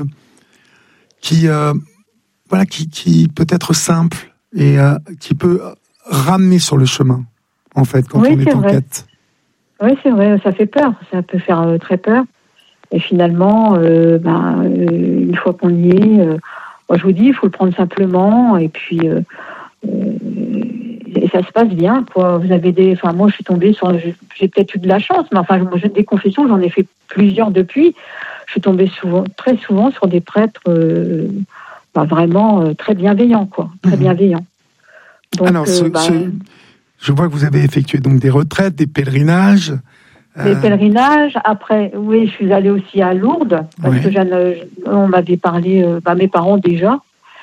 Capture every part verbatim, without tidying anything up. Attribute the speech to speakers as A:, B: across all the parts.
A: qui, euh, voilà, qui, qui peut être simple et euh, qui peut ramener sur le chemin, en fait, quand
B: oui,
A: on est, est en
B: vrai.
A: quête.
B: Oui, c'est vrai, ça fait peur, ça peut faire euh, très peur. Et finalement, euh, ben, euh, une fois qu'on y est, euh, moi je vous dis, il faut le prendre simplement, et puis euh, euh, et ça se passe bien, quoi. Vous avez des, enfin moi je suis tombée sur, j'ai, j'ai peut-être eu de la chance, mais enfin moi, j'ai des confessions, j'en ai fait plusieurs depuis. Je suis tombée souvent, très souvent sur des prêtres euh, ben, vraiment euh, très bienveillants, quoi, très mmh. bienveillants.
A: Donc, Alors, ce, euh, ben, ce, je vois que vous avez effectué donc des retraites, des pèlerinages.
B: Des euh... pèlerinages. Après, oui, je suis allée aussi à Lourdes parce oui. que j'en, on m'avait parlé, euh, bah, mes parents déjà.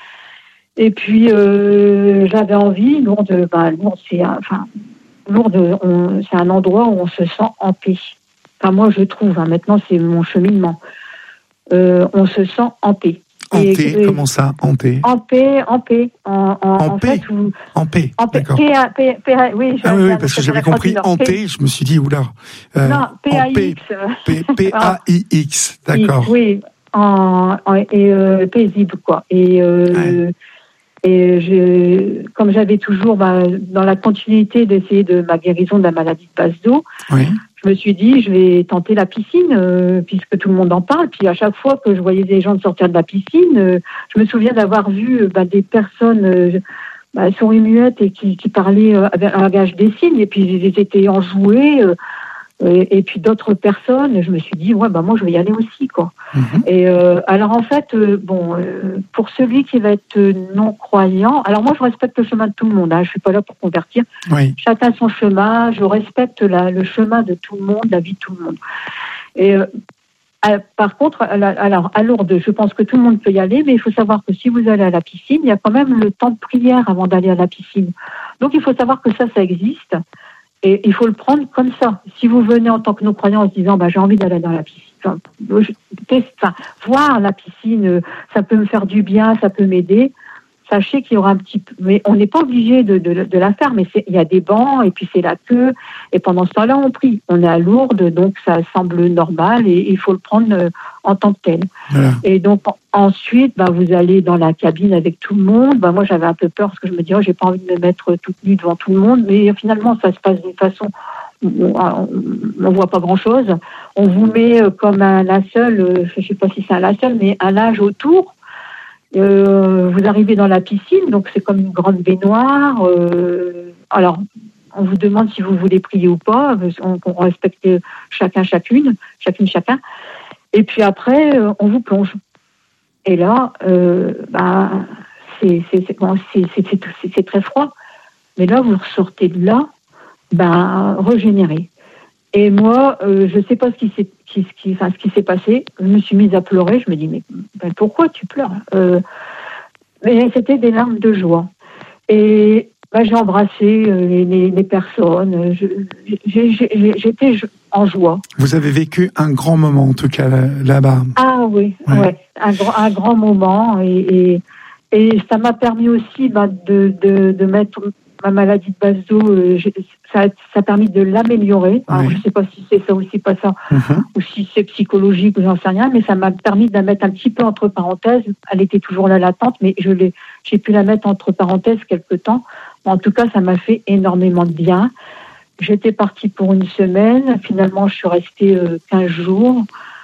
B: Et puis euh, j'avais envie. Lourdes, bah, Lourdes, c'est, enfin, Lourdes, on, c'est un endroit où on se sent en paix. Enfin, moi, je trouve. Hein, maintenant, c'est mon cheminement. Euh, on se sent en paix.
A: En paix, et, comment ça, en paix
B: En paix, en paix. En, en,
A: en
B: en
A: paix
B: fait, où,
A: En paix,
B: en paix.
A: d'accord.
B: P A, P, P,
A: oui, ah, oui, oui, parce que j'avais compris en paix, je me suis dit, oula.
B: Euh, non, P A I X.
A: P A I X, d'accord.
B: Oui, en, en, et euh, paisible, quoi. Et, euh, ouais. et je, comme j'avais toujours, bah, dans la continuité d'essayer de ma guérison de la maladie de passe d'eau, oui. Je me suis dit, je vais tenter la piscine, euh, puisque tout le monde en parle. Puis à chaque fois que je voyais des gens sortir de la piscine, euh, je me souviens d'avoir vu euh, bah, des personnes euh, bah, souris muettes et qui, qui parlaient euh, avec un langage des signes, et puis ils étaient enjoués, euh, et, et puis d'autres personnes. Je me suis dit, ouais, bah moi je vais y aller aussi, quoi. Mm-hmm. Et euh, alors en fait, euh, bon, euh, pour celui qui va être non croyant, alors moi je respecte le chemin de tout le monde. Hein, je suis pas là pour convertir. Oui. Chacun son chemin. Je respecte la, le chemin de tout le monde, la vie de tout le monde. Et euh, à, par contre, à la, alors à Lourdes, je pense que tout le monde peut y aller, mais il faut savoir que si vous allez à la piscine, il y a quand même le temps de prière avant d'aller à la piscine. Donc il faut savoir que ça, ça existe. Et il faut le prendre comme ça. Si vous venez en tant que non-croyant en se disant bah, « j'ai envie d'aller dans la piscine enfin, », enfin, voir la piscine, ça peut me faire du bien, ça peut m'aider. Sachez qu'il y aura un petit peu... Mais on n'est pas obligé de, de, de la faire, mais c'est, il y a des bancs, et puis c'est la queue. Et pendant ce temps-là, on prie. On est à Lourdes, donc ça semble normal, et il faut le prendre en tant que tel. Voilà. Et donc, ensuite, bah, vous allez dans la cabine avec tout le monde. Bah, moi, j'avais un peu peur, parce que je me disais, oh, j'ai pas envie de me mettre toute nue devant tout le monde. Mais finalement, ça se passe d'une façon... On ne voit pas grand-chose. On vous met comme un linceul, je ne sais pas si c'est un linceul, mais un linge autour. Euh, vous arrivez dans la piscine, donc c'est comme une grande baignoire. Euh, alors, on vous demande si vous voulez prier ou pas. On, on respecte chacun, chacune, chacune, chacun. Et puis après, on vous plonge. Et là, euh, bah, c'est, c'est, c'est, bon, c'est, c'est, c'est, c'est, c'est très froid. Mais là, vous ressortez de là, bah, régénéré. Et moi, euh, je ne sais pas ce qui, s'est, qui, qui, enfin, ce qui s'est passé. Je me suis mise à pleurer. Je me dis, mais ben, pourquoi tu pleures euh, Mais c'était des larmes de joie. Et ben, j'ai embrassé euh, les, les, les personnes. Je, j'ai, j'ai, j'étais en joie.
A: Vous avez vécu un grand moment, en tout cas, là-bas.
B: Ah oui, ouais. Ouais, un, un grand moment. Et, et, et ça m'a permis aussi ben, de, de, de mettre... ma maladie de passe d'eau, euh, ça, ça a permis de l'améliorer. Alors, oui. Je ne sais pas si c'est ça ou si c'est pas ça, uh-huh. ou si c'est psychologique ou j'en sais rien, mais ça m'a permis de la mettre un petit peu entre parenthèses. Elle était toujours là latente, mais je l'ai, j'ai pu la mettre entre parenthèses quelque temps. Bon, en tout cas, ça m'a fait énormément de bien. J'étais partie pour une semaine. Finalement, je suis restée euh, quinze jours.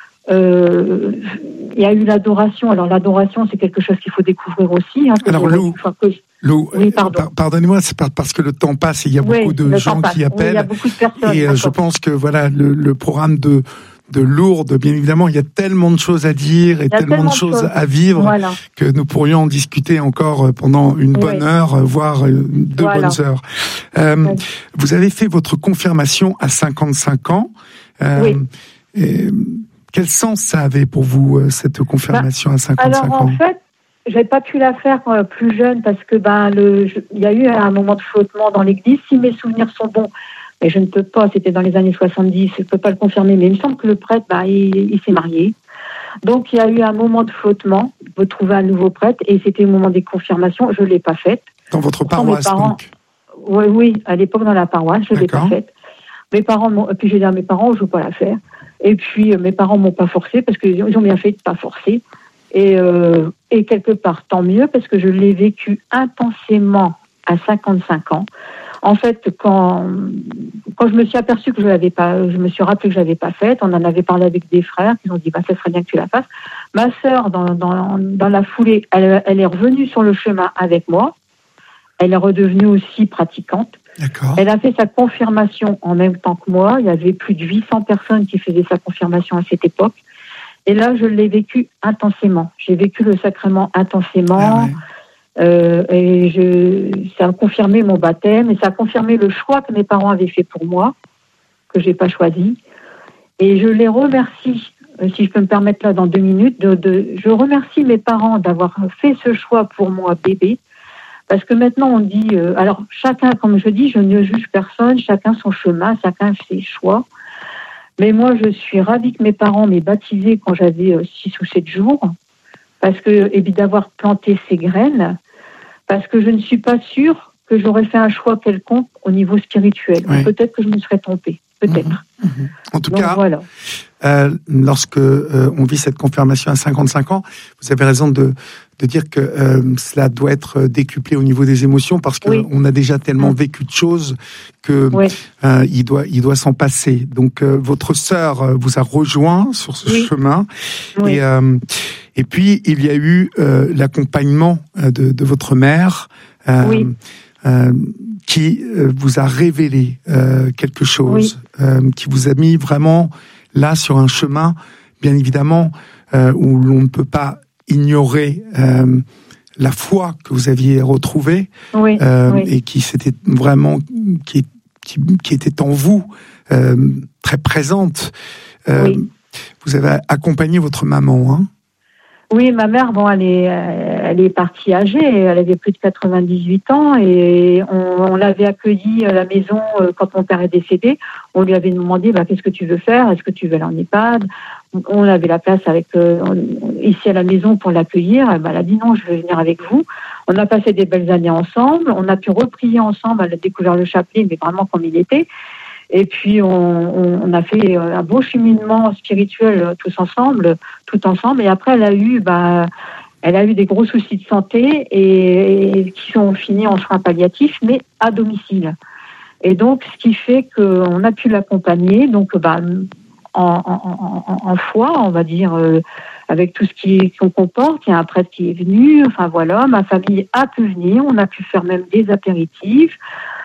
B: Euh, il y a eu l'adoration. Alors, l'adoration, c'est quelque chose qu'il faut découvrir aussi. Hein,
A: Alors, Lou,
B: que...
A: Lou
B: oui, pardon.
A: euh, pardonnez-moi, c'est parce que le temps passe et il y a beaucoup
B: oui,
A: de gens qui appellent. Oui, il
B: y a beaucoup de personnes.
A: Et euh, je pense que voilà, le, le programme de, de Lourdes, bien évidemment, il y a tellement de choses à dire et tellement, tellement de choses, choses à vivre voilà. que nous pourrions en discuter encore pendant une bonne oui. heure, voire deux voilà. bonnes heures. Euh, oui. Vous avez fait votre confirmation à cinquante-cinq ans. Euh, oui. Et, quel sens ça avait pour vous, cette confirmation bah, à cinquante-cinq
B: alors,
A: ans?
B: En fait, j'avais pas pu la faire euh, plus jeune parce que ben le, il y a eu un moment de flottement dans l'église. Si mes souvenirs sont bons, mais je ne peux pas. C'était dans les années soixante-dix, je ne peux pas le confirmer. Mais il me semble que le prêtre, ben, il, il s'est marié. Donc il y a eu un moment de flottement. Vous trouvez un nouveau prêtre et c'était le moment des confirmations. Je l'ai pas faite.
A: Dans votre
B: Pourtant,
A: paroisse,
B: parents,
A: donc.
B: Oui, oui, à l'époque dans la paroisse, je l'ai pas faite. Mes parents, m'ont, puis j'ai dit à mes parents, je ne veux pas la faire. Et puis, mes parents ne m'ont pas forcé, parce qu'ils ont bien fait de ne pas forcer. Et, euh, et quelque part, tant mieux, parce que je l'ai vécu intensément à cinquante-cinq ans. En fait, quand, quand je me suis aperçue que je l'avais pas, je me suis rappelé que je l'avais pas faite, on en avait parlé avec des frères qui ont dit, bah, ça serait bien que tu la fasses. Ma sœur, dans, dans, dans la foulée, elle, elle est revenue sur le chemin avec moi. Elle est redevenue aussi pratiquante.
A: D'accord.
B: Elle a fait sa confirmation en même temps que moi. Il y avait plus de huit cents personnes qui faisaient sa confirmation à cette époque. Et là, je l'ai vécu intensément. J'ai vécu le sacrement intensément. Ah ouais. Euh, et je, ça a confirmé mon baptême et ça a confirmé le choix que mes parents avaient fait pour moi, que j'ai pas choisi. Et je les remercie, si je peux me permettre là dans deux minutes, de, de, je remercie mes parents d'avoir fait ce choix pour moi, bébé, parce que maintenant on dit, euh, alors chacun, comme je dis, je ne juge personne, chacun son chemin, chacun ses choix. Mais moi, je suis ravie que mes parents m'aient baptisée quand j'avais six ou sept jours, parce que, et puis d'avoir planté ces graines, parce que je ne suis pas sûre que j'aurais fait un choix quelconque au niveau spirituel. Oui. Peut-être que je me serais trompée, peut-être.
A: Mmh, mmh. En tout
B: Donc,
A: cas,
B: voilà.
A: euh, lorsque euh, on vit cette confirmation à cinquante-cinq ans, vous avez raison de, de dire que euh, cela doit être décuplé au niveau des émotions, parce qu'on oui. a déjà tellement mmh. vécu de choses que oui. euh, il doit, il doit s'en passer. Donc, euh, votre sœur vous a rejoint sur ce oui. chemin. Oui. Et, euh, et puis, il y a eu euh, l'accompagnement de, de votre mère, euh, oui. euh, qui euh, vous a révélé euh, quelque chose, oui. euh, qui vous a mis vraiment là sur un chemin, bien évidemment, euh, où l'on ne peut pas ignorer euh, la foi que vous aviez retrouvée, oui. Euh, oui. et qui s'était vraiment, qui, qui, qui était en vous, euh, très présente. Euh, oui. Vous avez accompagné votre maman, hein?
B: Oui, ma mère, bon, elle est, elle est partie âgée, elle avait plus de quatre-vingt-dix-huit ans et on, on l'avait accueillie à la maison quand mon père est décédé. On lui avait demandé, bah, qu'est-ce que tu veux faire? Est-ce que tu veux aller en EHPAD? On avait la place avec, euh, ici à la maison pour l'accueillir. Bah, elle a dit non, je veux venir avec vous. On a passé des belles années ensemble. On a pu reprier ensemble. Elle a découvert le chapelet, mais vraiment comme il était. Et puis, on, on a fait un beau cheminement spirituel tous ensemble, tout ensemble. Et après, elle a eu, bah, elle a eu des gros soucis de santé et, et qui sont finis en soins palliatifs, mais à domicile. Et donc, ce qui fait qu'on a pu l'accompagner, donc, bah, en, en, en, en foi, on va dire, euh, avec tout ce qui, qu'on comporte. Il y a un prêtre qui est venu. Enfin, voilà, ma famille a pu venir. On a pu faire même des apéritifs.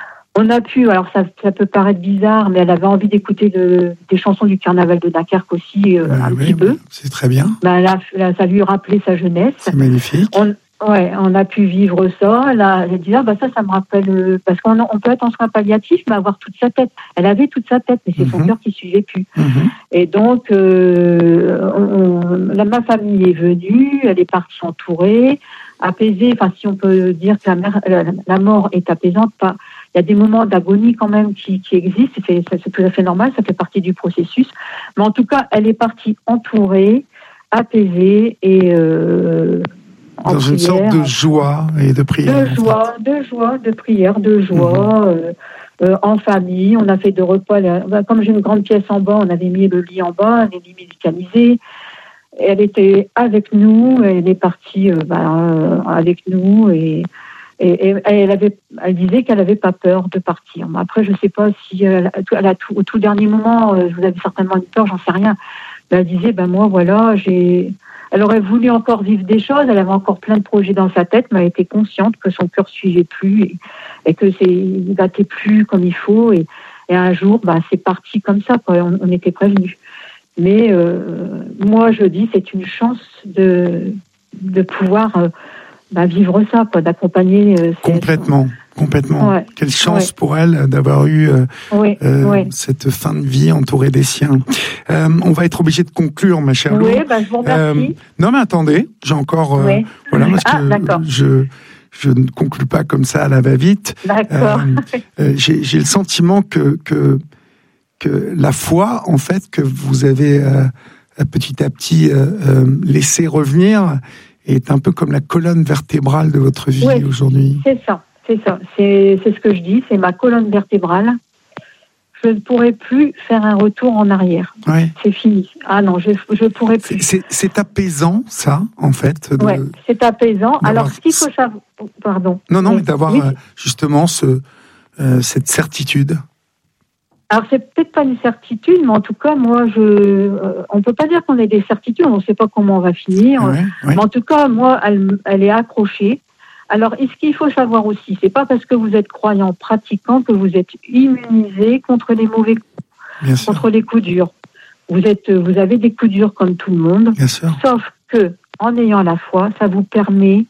B: On a pu, alors ça, ça peut paraître bizarre, mais elle avait envie d'écouter de, des chansons du carnaval de Dunkerque aussi, euh,
A: bah,
B: un
A: oui,
B: petit peu.
A: C'est très bien.
B: Ben, là, là, ça lui rappelait sa jeunesse.
A: C'est magnifique.
B: On, ouais, on a pu vivre ça. Là, elle a dit, ah, bah, ça, ça me rappelle, euh, parce qu'on on peut être en soins palliatifs, mais avoir toute sa tête. Elle avait toute sa tête, mais c'est mm-hmm. son cœur qui suivait plus. Mm-hmm. Et donc, euh, on, là, ma famille est venue, elle est partie entourée, apaisée. Enfin, si on peut dire que la, mère, la, la mort est apaisante, pas. Il y a des moments d'agonie quand même qui, qui existent, c'est, c'est tout à fait normal, ça fait partie du processus. Mais en tout cas, elle est partie entourée, apaisée et euh, en
A: dans
B: prière,
A: une sorte de joie et de prière.
B: De joie, de joie, de prière, de joie, mmh. euh, euh, en famille. On a fait de repas. Là, comme j'ai une grande pièce en bas, on avait mis le lit en bas, un lit médicalisé. Elle était avec nous, elle est partie euh, ben, euh, avec nous et Et, et elle, avait, elle disait qu'elle n'avait pas peur de partir. Mais après, je ne sais pas si elle, elle a tout, au tout dernier moment, euh, vous avez certainement une peur, j'en sais rien. Mais elle disait, ben moi, voilà, j'ai. Elle aurait voulu encore vivre des choses. Elle avait encore plein de projets dans sa tête, mais elle était consciente que son cœur suivait plus et, et que c'est, il battait plus comme il faut. Et, et un jour, ben c'est parti comme ça, quoi. On, on était prévenus. Mais euh, moi, je dis, c'est une chance de de pouvoir. Euh, Bah, vivre ça, quoi, d'accompagner. Euh,
A: complètement, cette... complètement. Ouais. Quelle chance ouais. pour elle d'avoir eu euh,
B: ouais.
A: Euh,
B: ouais.
A: cette fin de vie entourée des siens. Euh, on va être obligé de conclure, ma chère Lou.
B: Oui, bah, je vous remercie.
A: Euh, non, mais attendez, j'ai encore, euh,
B: ouais.
A: voilà, parce
B: ah,
A: que
B: d'accord.
A: je je ne conclue pas comme ça à la va-vite.
B: D'accord.
A: Euh, j'ai, j'ai le sentiment que que que la foi, en fait, que vous avez euh, petit à petit euh, euh, laissé revenir. Est un peu comme la colonne vertébrale de votre vie
B: oui,
A: aujourd'hui.
B: C'est ça, c'est ça. C'est, c'est ce que je dis, c'est ma colonne vertébrale. je ne pourrai plus faire un retour en arrière.
A: Ouais.
B: C'est fini. Ah non, je ne pourrai plus.
A: C'est, c'est apaisant, ça, en fait. De,
B: oui, c'est apaisant. Alors, ce qu'il faut savoir... Pardon.
A: Non, non,
B: oui.
A: mais d'avoir oui. euh, justement ce, euh, cette certitude.
B: Alors, c'est peut-être pas une certitude, mais en tout cas, moi, je, euh, on peut pas dire qu'on ait des certitudes, on ne sait pas comment on va finir.
A: Ouais, ouais.
B: Mais en tout cas, moi, elle, elle est accrochée. Alors, et ce qu'il faut savoir aussi, c'est pas parce que vous êtes croyant, pratiquant, que vous êtes immunisé contre les mauvais coups,
A: Bien sûr.
B: contre les coups durs. Vous êtes, vous avez des coups durs comme tout le monde.
A: Bien sûr.
B: Sauf que, en ayant la foi, ça vous permet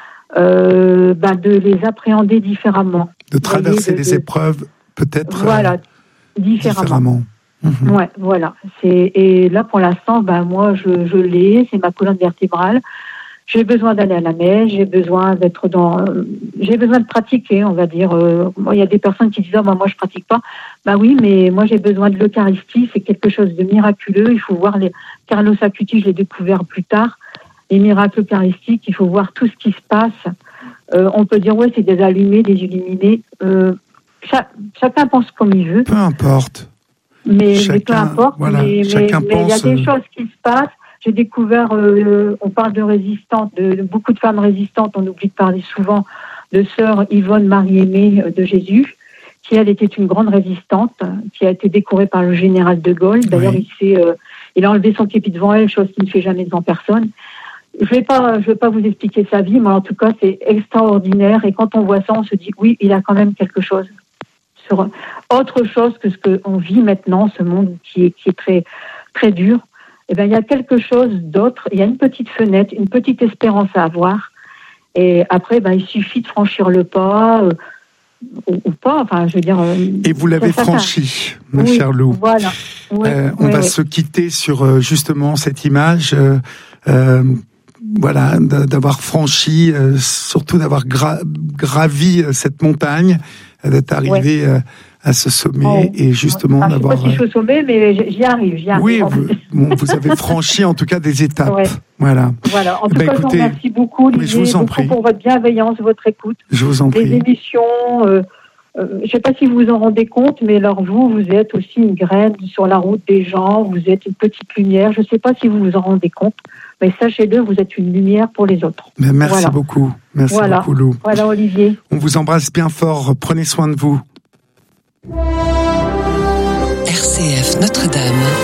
B: euh, ben, de les appréhender différemment.
A: De traverser
B: de,
A: les
B: de,
A: épreuves, peut-être.
B: Voilà.
A: Euh,
B: Différemment.
A: Mmh.
B: Ouais, voilà. C'est, et là, pour l'instant, ben, moi, je, je l'ai, c'est ma colonne vertébrale. J'ai besoin d'aller à la messe, j'ai besoin d'être dans, euh, j'ai besoin de pratiquer, on va dire. Euh, moi, il y a des personnes qui disent, ah, ben, moi, je pratique pas. Bah oui, mais moi, j'ai besoin de l'Eucharistie, c'est quelque chose de miraculeux. Il faut voir les, Carlos Acutis, je l'ai découvert plus tard, les miracles eucharistiques, il faut voir tout ce qui se passe. Euh, on peut dire, ouais, c'est des allumés, des illuminés, euh, Cha- chacun pense comme il veut.
A: Peu importe.
B: Mais,
A: chacun,
B: mais peu importe.
A: Voilà,
B: mais
A: chacun
B: mais il y a des
A: euh... choses
B: qui se passent. J'ai découvert, euh, on parle de résistantes, de, de beaucoup de femmes résistantes. On oublie de parler souvent de sœur Yvonne Marie-Aimée de Jésus, qui elle était une grande résistante, qui a été décorée par le général de Gaulle. D'ailleurs, oui. il, s'est, euh, il a enlevé son képi devant elle, chose qu'il ne fait jamais devant personne. Je ne vais pas, je vais pas vous expliquer sa vie, mais en tout cas, c'est extraordinaire. Et quand on voit ça, on se dit, oui, il a quand même quelque chose. Sur autre chose que ce qu'on vit maintenant, ce monde qui est, qui est très, très dur, eh bien, il y a quelque chose d'autre, il y a une petite fenêtre, une petite espérance à avoir, et après, ben, il suffit de franchir le pas, euh, ou, ou pas, enfin, je veux dire... Euh,
A: et vous l'avez franchi, ma
B: oui,
A: chère Lou.
B: Voilà. Oui,
A: euh, on
B: oui,
A: va
B: oui.
A: se quitter sur, justement, cette image... Euh, euh, voilà, d'avoir franchi, euh, surtout d'avoir gra- gravi euh, cette montagne, euh, d'être arrivé ouais. euh, à ce sommet oh. et justement
B: ah,
A: d'avoir.
B: Je ne sais pas si je suis au sommet, mais j'y arrive, j'y arrive.
A: Oui, vous, bon, vous avez franchi en tout cas des étapes. Ouais. Voilà.
B: Voilà. En tout
A: ben,
B: cas,
A: écoutez,
B: je vous remercie beaucoup, Olivier,
A: je vous en
B: beaucoup
A: prie.
B: pour votre bienveillance, votre écoute.
A: Je vous en prie.
B: Les émissions. Euh, Euh, je ne sais pas si vous vous en rendez compte, mais alors vous, vous êtes aussi une graine sur la route des gens, vous êtes une petite lumière. Je ne sais pas si vous vous en rendez compte, mais sachez-le, vous êtes une lumière pour les autres.
A: Mais merci
B: voilà.
A: beaucoup. Merci
B: voilà.
A: beaucoup, Lou.
B: Voilà, Olivier.
A: On vous embrasse bien fort. Prenez soin de vous.
C: R C F Notre-Dame.